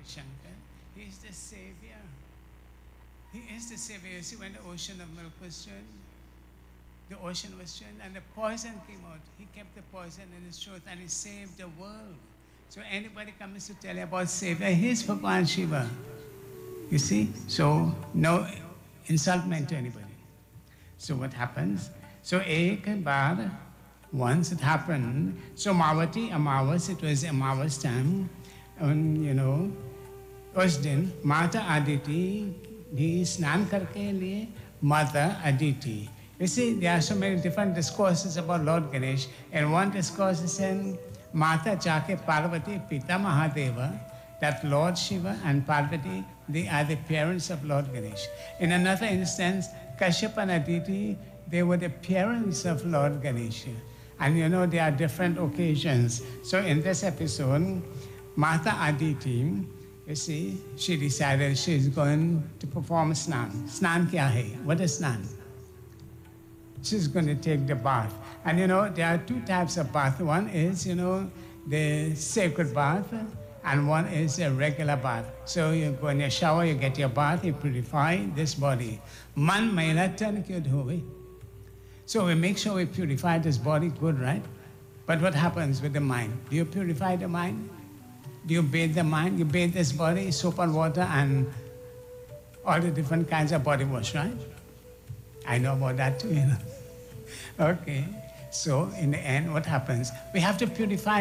Shankar. He is the savior. He is the savior. You see, when the ocean of milk was churned, the ocean was churned and the poison came out. He kept the poison in his throat and he saved the world. So anybody comes to tell you about savior, he's Bhagwan Shiva. You see? So no insultment to anybody. So what happens? So ek baar, once it happened, so Mavati, Amavas, it was Amavas time, and उस दिन माता Aditi भी स्नान करके लिए Mata Aditi. You see, there are so many different discourses about Lord Ganesh. And one discourse is in Mata Jake Parvati Pita Mahadeva, that Lord Shiva and Parvati, they are the parents of Lord Ganesh. In another instance, Kashyapa and Aditi, they were the parents of Lord Ganesha. And there are different occasions. So in this episode, Mata Aditi, you see, she decided she's going to perform snan. Snan kya hai? What is snan? She's going to take the bath. And there are two types of bath. One is, the sacred bath, and one is a regular bath. So you go in your shower, you get your bath, you purify this body. Man maila tan kyun dhowe. So we make sure we purify this body good, right? But what happens with the mind? Do you purify the mind? Do you bathe the mind? You bathe this body, soap and water, and all the different kinds of body wash, right? I know about that too, Okay. So in the end, what happens? We have to purify